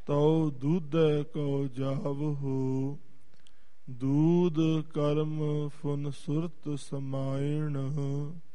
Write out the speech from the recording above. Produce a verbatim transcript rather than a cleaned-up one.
ਤਉ ਦੂਧੈ ਕਉ ਜਾਵਹੁ। ਦੂਧ ਕਰਮ ਫੁਨ ਸੁਰਤ ਸਮਾਇਣ